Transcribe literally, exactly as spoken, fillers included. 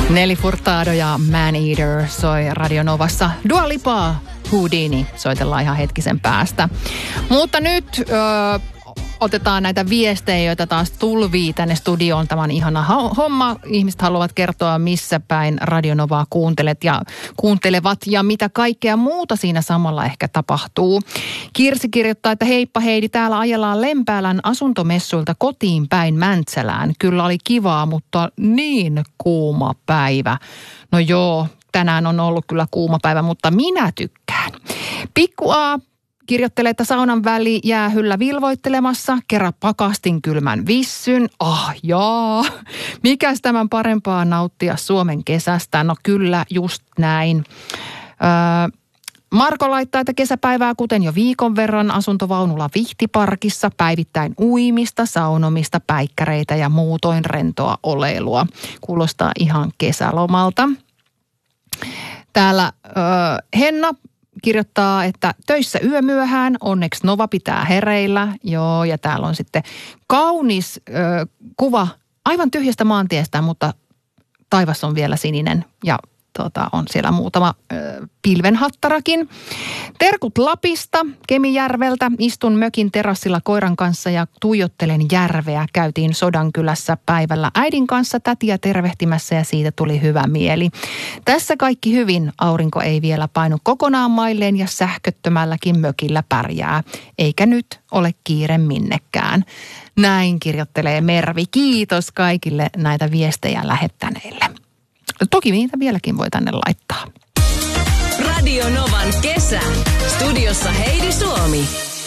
Nelly Furtado ja Man Eater soi Radio Novassa. Dua Lipaa, Houdini soitellaan ihan hetkisen päästä. Mutta nyt ö, otetaan näitä viestejä, joita taas tulvii tänne studioon. Tämä on ihana homma. Ihmiset haluavat kertoa, missä päin Radio Novaa kuuntelet ja kuuntelevat ja mitä kaikkea muuta siinä samalla ehkä tapahtuu. Kirsi kirjoittaa, että heippa Heidi, täällä ajellaan Lempäälän asuntomessuilta kotiin päin Mäntsälään. Kyllä oli kivaa, mutta niin kuuma päivä. No joo, tänään on ollut kyllä kuuma päivä, mutta minä tykkään. Pikku A kirjoittelee, että saunan väli jäähyllä vilvoittelemassa, kerran pakastin kylmän vissyn. Ah jaa, mikäs tämän parempaa nauttia Suomen kesästä? No kyllä, just näin. Öö, Marko laittaa, että kesäpäivää kuten jo viikon verran asuntovaunulla Vihtiparkissa, päivittäin uimista, saunomista, päikkäreitä ja muutoin rentoa oleilua. Kuulostaa ihan kesälomalta. Täällä öö, Henna kirjoittaa, että töissä yömyöhään, onneksi Nova pitää hereillä. Joo, ja täällä on sitten kaunis ö, kuva aivan tyhjästä maantiestä, mutta taivas on vielä sininen ja tota, on siellä muutama ö, pilvenhattarakin. Terkut Lapista, Kemijärveltä. Istun mökin terassilla koiran kanssa ja tuijottelen järveä. Käytiin Sodankylässä päivällä äidin kanssa tätiä tervehtimässä ja siitä tuli hyvä mieli. Tässä kaikki hyvin. Aurinko ei vielä painu kokonaan mailleen ja sähköttömälläkin mökillä pärjää. Eikä nyt ole kiire minnekään. Näin kirjoittelee Mervi. Kiitos kaikille näitä viestejä lähettäneille. Toki niitä vieläkin voi tänne laittaa. Radio Novan kesä. Studiossa Heidi Suomi.